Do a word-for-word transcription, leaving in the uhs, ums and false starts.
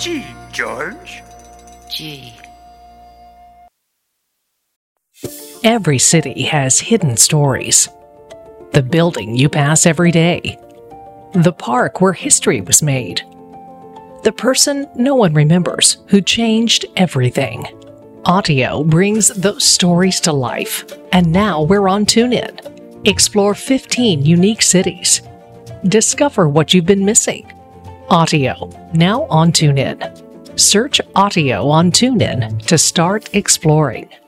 Gee, George. Gee. Every city has hidden stories. The building you pass every day. The park where history was made. The person no one remembers who changed everything. Audio brings those stories to life, and now we're on TuneIn. Explore fifteen unique cities. Discover what you've been missing. Audio, now on TuneIn. Search Audio on TuneIn to start exploring.